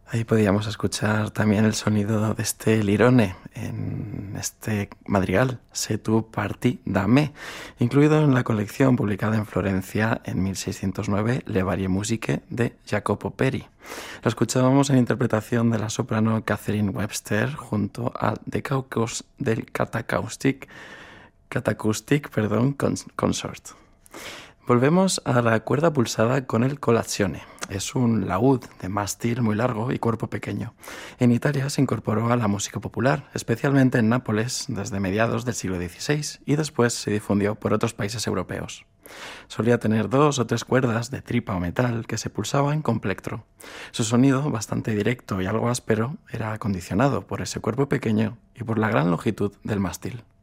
Ahí podíamos escuchar también el sonido de este lirone en este madrigal, Se tu parti da me, incluido en la colección publicada en Florencia en 1609, Le varie musiche de Jacopo Peri. Lo escuchábamos en interpretación de la soprano Catherine Webster junto al Decaustic del Catacoustic Consort. Volvemos a la cuerda pulsada con el colazione. Es un laúd de mástil muy largo y cuerpo pequeño. En Italia se incorporó a la música popular, especialmente en Nápoles desde mediados del siglo XVI y después se difundió por otros países europeos. Solía tener 2 o 3 cuerdas de tripa o metal que se pulsaban con plectro. Su sonido, bastante directo y algo áspero, era acondicionado por ese cuerpo pequeño y por la gran longitud del mástil.